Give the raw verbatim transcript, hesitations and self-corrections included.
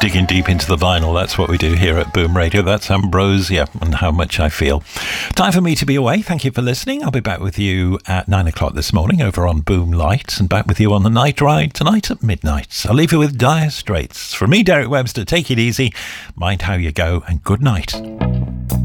digging deep into the vinyl. That's what we do here at Boom Radio. That's Ambrosia and How Much I Feel. Time for me to be away. Thank you for listening. I'll be back with you at nine o'clock this morning over on Boom Light, and back with you on the night ride tonight at midnight. I'll leave you with Dire Straits. From me, Derek Webster, take it easy, mind how you go, and good night.